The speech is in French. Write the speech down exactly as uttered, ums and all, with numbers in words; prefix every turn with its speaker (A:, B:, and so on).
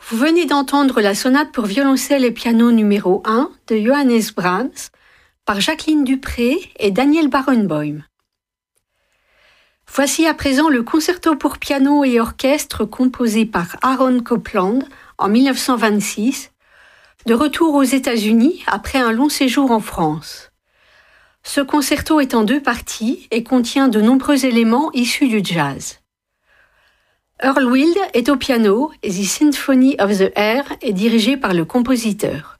A: Vous venez d'entendre la sonate pour violoncelle et piano numéro un de Johannes Brahms par Jacqueline Dupré et Daniel Barenboim. Voici à présent le concerto pour piano et orchestre composé par Aaron Copland en mille neuf cent vingt-six, de retour aux États-Unis après un long séjour en France. Ce concerto est en deux parties et contient de nombreux éléments issus du jazz. Earl Wild est au piano et The Symphony of the Air est dirigé par le compositeur.